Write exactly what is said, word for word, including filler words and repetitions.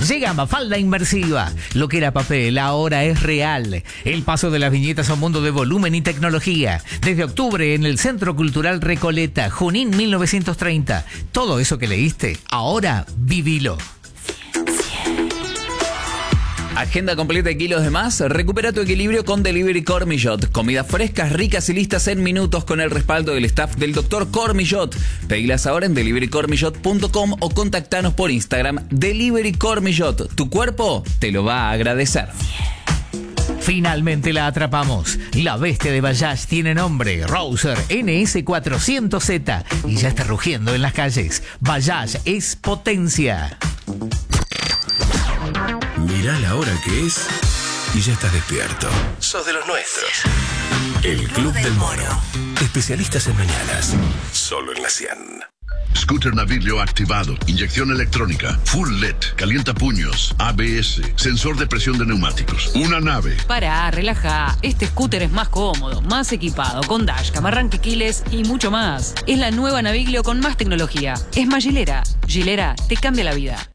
Llega Mafalda Inmersiva. Lo que era papel ahora es real. El paso de las viñetas a un mundo de volumen y tecnología. Desde octubre en el Centro Cultural Recoleta, Junín mil novecientos treinta. Todo eso que leíste, ahora vivilo. Agenda completa de kilos de más. Recupera tu equilibrio con Delivery Cormillot. Comidas frescas, ricas y listas en minutos con el respaldo del staff del doctor Cormillot. Pedilas ahora en delivery cormillot punto com o contactanos por Instagram. Delivery Cormillot. Tu cuerpo te lo va a agradecer. Finalmente la atrapamos. La bestia de Bajaj tiene nombre, Rouser N S cuatrocientos Z, y ya está rugiendo en las calles. Bajaj es potencia. Mirá la hora que es y ya estás despierto. Sos de los nuestros. El Club del Mono. Especialistas en mañanas. Solo en la cien. Scooter Naviglio activado, inyección electrónica, full L E D, calienta puños, A B S, sensor de presión de neumáticos, una nave. Pará, relajá. Este scooter es más cómodo, más equipado, con dashcam, arranque keyless y mucho más. Es la nueva Naviglio con más tecnología. Es más Gilera. Gilera te cambia la vida.